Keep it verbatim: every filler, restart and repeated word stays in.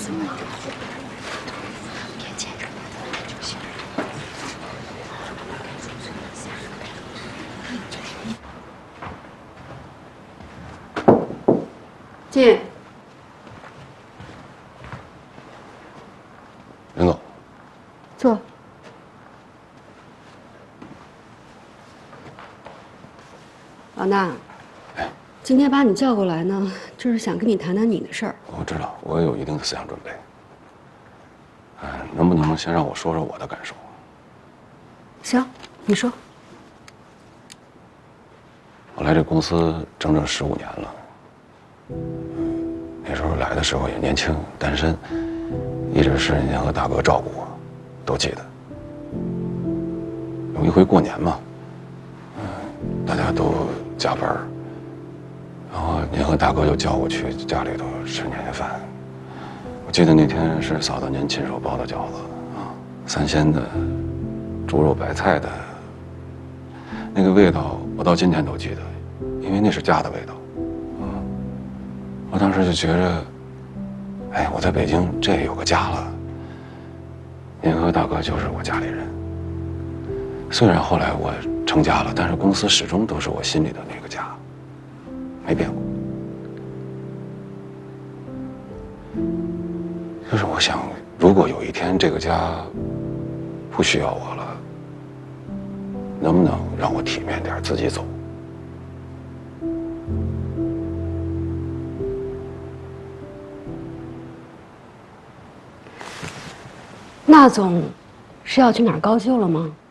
别见着我就行。进。 林总。 坐。 老衲， 哎， 今天把你叫过来呢，就是想跟你谈谈你的事儿。 我知道，我有一定的思想准备。哎，能不能先让我说说我的感受？ 行，你说。 我来这公司整整十五年了。那时候来的时候也年轻，单身，一直是您和大哥照顾我，都记得。有一回过年嘛，嗯，大家都加班。 然后您和大哥又叫我去家里头吃年夜饭，我记得那天是嫂子您亲手包的饺子啊，三鲜的，猪肉白菜的，那个味道我到今天都记得，因为那是家的味道。嗯，我当时就觉着，哎，我在北京这有个家了。您和大哥就是我家里人。虽然后来我成家了，但是公司始终都是我心里的那个家。 没变过，就是我想，如果有一天这个家不需要我了，能不能让我体面点，自己走？ 那总是要去哪儿高就了吗？